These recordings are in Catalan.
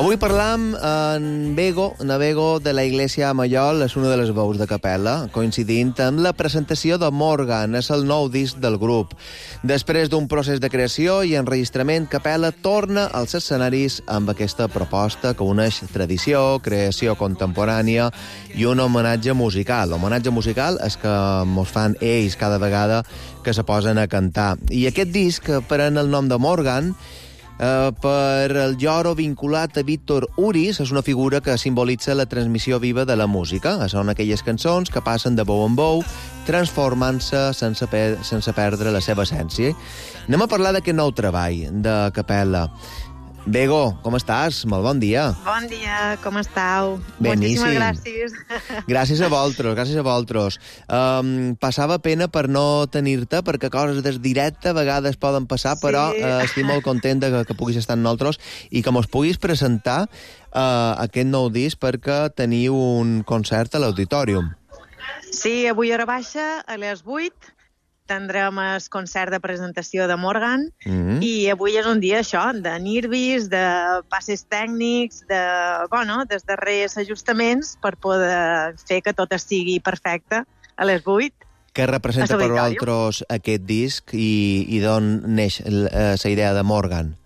Avui parlam en Bego de la Iglesia Mallol, és una de les veus de capella, coincidint amb la presentació de Morgan, és el nou disc del grup. Després d'un procés de creació i enregistrament, Capella torna als escenaris amb aquesta proposta que uneix tradició, creació contemporània i un homenatge musical. L'homenatge musical és que mos fan ells cada vegada que se posen a cantar. I aquest disc pren el nom de Morgan per el lloro vinculat a Víctor Uris, és una figura que simbolitza la transmissió viva de la música. Són aquelles cançons que passen de bou en bou, transformant-se sense perdre la seva essència. Anem a parlar d'aquest nou treball de Capella. Bego, com estàs? Molt bon dia. Bon dia, com estàu? Beníssim. Moltíssimes gràcies. Gràcies a vosaltres. Passava pena per no tenir-te, perquè coses des directe a vegades poden passar, però estic molt content que puguis estar amb nosaltres i que mos puguis presentar aquest nou disc, perquè teniu un concert a l'Auditorium. Sí, avui a hora baixa, a les 8, tindrem el concert de presentació de Morgan i avui és un dia això, de nervis, de passes tècnics, dels darrers ajustaments per poder fer que tot estigui perfecte a les 8. Què representa per vosaltres aquest disc i d'on neix la idea de Morgan?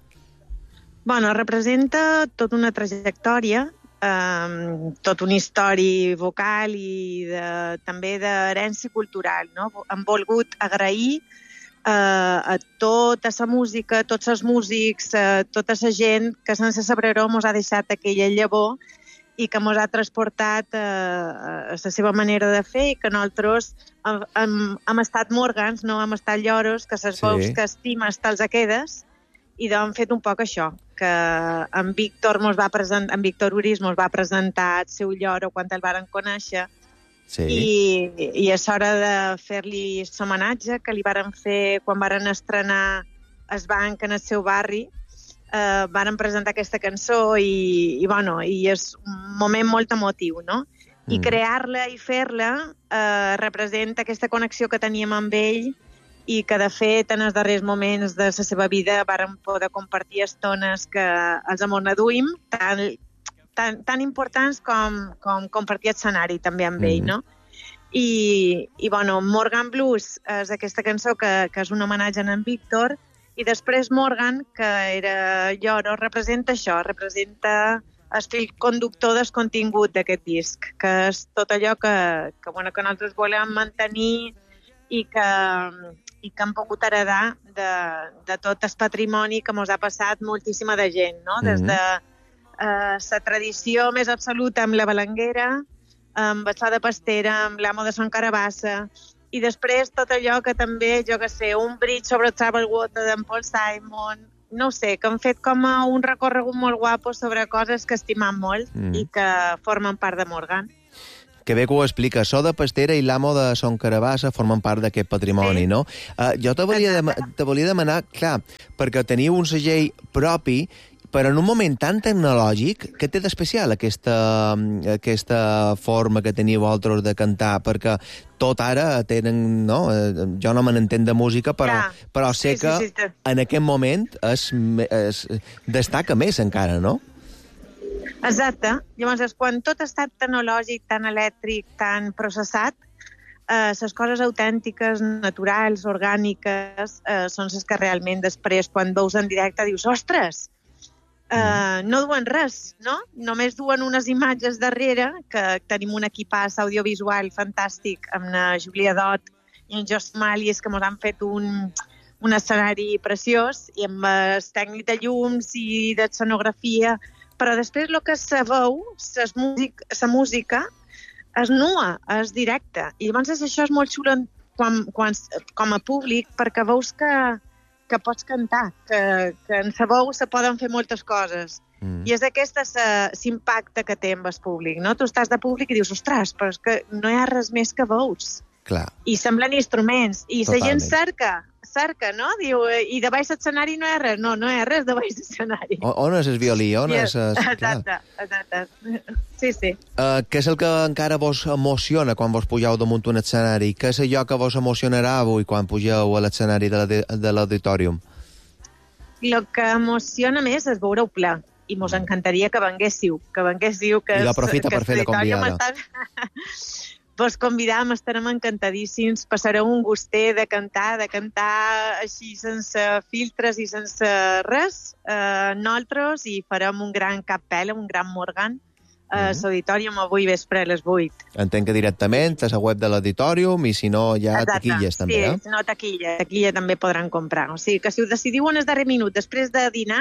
Representa tota una trajectòria, tot un històric vocal i també d'herència cultural. No? Hem volgut agrair a tota la música, a tots els músics, a tota la gent que sense saber-ho mos ha deixat aquella llavor i que mos ha transportat a la seva manera de fer i que nosaltres hem estat Morgans, no hem estat lloros, que les veus que estimes te'ls quedes. I hem fet un poc això, que en Víctor Uris mos va presentar el seu lloro quan el varen conèixer i és hora de fer-li l'homenatge que li varen fer quan varen estrenar el banc en el seu barri. Varen presentar aquesta cançó i és un moment molt emotiu, no? I crear-la i fer-la representa aquesta connexió que teníem amb ell i que, de fet, en els darrers moments de la seva vida varen poder compartir estones que els amoneduïm, tan importants com compartir escenari també amb ell, no? I Morgan Blues és aquesta cançó que és un homenatge a en Víctor, i després Morgan, que era lloro, representa això, representa el fil conductor del contingut d'aquest disc, que és tot allò que nosaltres volem mantenir i que hem pogut heredar de tot el patrimoni que ens ha passat moltíssima de gent, no? Des de la tradició més absoluta amb la balanguera, amb el so de pastera, amb l'amo de Son Carabassa, i després tot allò que també, un bridge sobre Travel Water d'en Paul Simon, no ho sé, que han fet com un recorregut molt guapo sobre coses que estimam molt i que formen part de Morgan. Que bé que ho explica. So de Pastera i l'amo de Son Carabassa formen part d'aquest patrimoni, no? Jo te volia demanar, clar, perquè teniu un segell propi, però en un moment tan tecnològic, què té d'especial aquesta forma que teniu vosaltres de cantar? Perquè tot ara tenen, no? Jo no me n'entenc de música, però sé que en aquest moment destaca més encara, no? Exacte. Llavors, quan tot està tecnològic, tan elèctric, tan processat, les coses autèntiques, naturals, orgàniques, són les que realment després, quan veus en directe, dius, ostres, no duen res, no? Només duen unes imatges darrere, que tenim un equipàs audiovisual fantàstic amb la Júlia Dot i en Jos Màlies, que ens han fet un escenari preciós, i amb el tècnic de llums i d'escenografia. Però després el que se veu, la música, és nua, és directa. I llavors això és molt xulo com a públic, perquè veus que pots cantar, que en la veu se poden fer moltes coses. I és aquest l'impacte que té amb el públic, no? Tu estàs de públic i dius, ostres, però és que no hi ha res més que veus. Clar. I semblen instruments. I la gent cerca, no? Diu, i de baix l'escenari no hi ha res. No hi ha res de baix l'escenari. On és el violí? On és... Exacte. Sí. Què és el que encara vos emociona quan vos pugeu damunt un escenari? Què és allò que vos emocionarà avui quan pugeu a l'escenari de l'Auditorium? El que emociona més és veure-ho ple. i mos encantaria que venguéssiu. I l'aprofita per fer de convidada. Vos convidam, estarem encantadíssims, passareu un gustet de cantar així sense filtres i sense res, nosaltres, i farem un gran capella, un gran Morgan, a l'Auditorium avui vespre a les 8. Entenc que directament a la web de l'Auditorium, i si no hi ha taquilles també, sí, si no taquilla també podran comprar. O sigui que si ho decidiu en el darrer minut, després de dinar,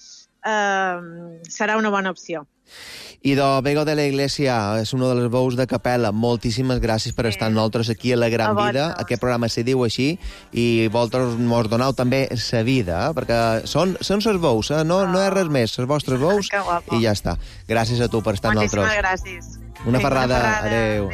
serà una bona opció. I Bego de la Iglesia és una de les veus de capella. Moltíssimes gràcies per estar amb nosaltres aquí a La Gran Vida. Aquest programa se diu així, i vosaltres mos doneu també la vida, perquè són les veus, no és res més, les vostres veus, i ja està. Gràcies a tu per estar amb nosaltres. Moltíssimes gràcies. Una ferrada. Adéu.